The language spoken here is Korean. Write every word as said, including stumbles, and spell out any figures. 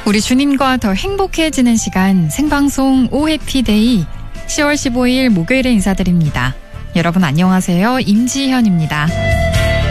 우리 주님과 더 행복해지는 시간 생방송 오 해피데이 시월 십오일 목요일에 인사드립니다. 여러분 안녕하세요. 임지현입니다.